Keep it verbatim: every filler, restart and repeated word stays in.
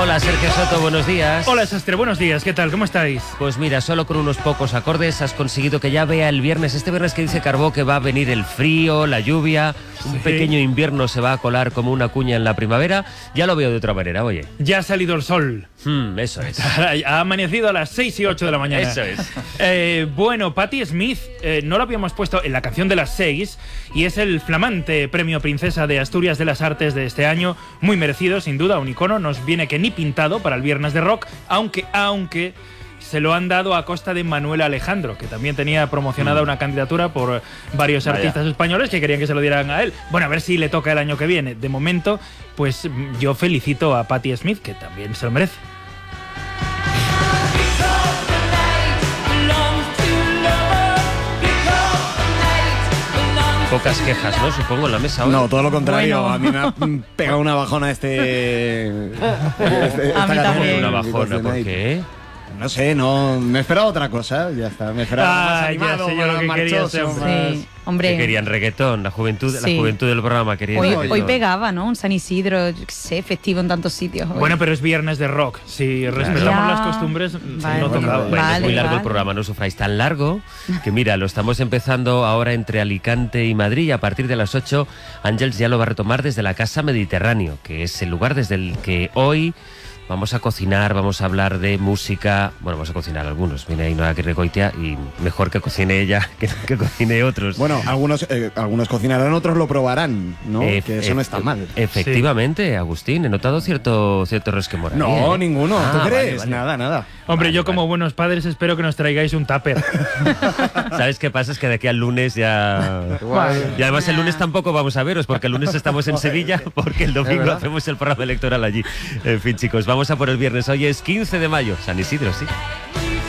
Hola, Sergio Soto, buenos días. Hola, Sastre, buenos días. ¿Qué tal? ¿Cómo estáis? Pues mira, solo con unos pocos acordes has conseguido que ya vea el viernes. Este viernes que dice Carbó que va a venir el frío, la lluvia, un Sí. pequeño invierno se va a colar como una cuña en la primavera. Ya lo veo de otra manera, oye. Ya ha salido el sol. Hmm, eso es. Ha amanecido a las seis y ocho de la mañana. Eso es. Eh, bueno, Patti Smith, eh, no lo habíamos puesto en la canción de las seis y es el flamante premio Princesa de Asturias de las Artes de este año. Muy merecido, sin duda, un icono. Nos viene que ni pintado para el viernes de rock, aunque, aunque se lo han dado a costa de Manuel Alejandro, que también tenía promocionada una candidatura por varios Vaya. artistas españoles que querían que se lo dieran a él. Bueno, a ver si le toca el año que viene. De momento, pues yo felicito a Patti Smith, que también se lo merece. Pocas quejas, ¿no? Supongo en la mesa ahora. No, todo lo contrario. Bueno. A mí me ha mm, pegado una bajona este... este A mí también. Una bajona, ¿por qué? No sé, no me esperaba otra cosa. Ya está, me esperaba Ah, más ya animado, sé yo lo más que quería marchoso, ser. más- Sí, hombre. Que querían reggaetón, la juventud, la Sí. juventud del programa quería Hoy, reggaetón. hoy pegaba, ¿no? Un San Isidro, yo qué sé, festivo en tantos sitios. hoy. Bueno, pero es viernes de rock. Si respetamos Ya. las costumbres, Vale. no tocaba. Bueno, es Vale, muy largo el vale. programa, no sufráis. Tan largo que mira, lo estamos empezando ahora entre Alicante y Madrid y a partir de las ocho Ángels ya lo va a retomar desde la Casa Mediterráneo, que es el lugar desde el que hoy vamos a cocinar, vamos a hablar de música. Bueno, vamos a cocinar algunos. Viene Ainhoa Aguirregoitia y mejor que cocine ella que, que cocine otros. Bueno, algunos, eh, algunos cocinarán, otros lo probarán, ¿no? Eh, que eso eh, no está mal. Efectivamente, Agustín, he notado cierto, cierto resquemor. ahí, No, ¿eh? ninguno. Ah, ¿Tú vale, crees? vale. Nada, nada. Hombre, Vale, yo como vale. buenos padres espero que nos traigáis un tupper. ¿Sabes qué pasa? Es que de aquí al lunes ya... Y además el lunes tampoco vamos a veros, porque el lunes estamos en Sevilla, porque el domingo hacemos el programa electoral allí. En fin, chicos, vamos a por el viernes. Hoy es quince de mayo, San Isidro, sí.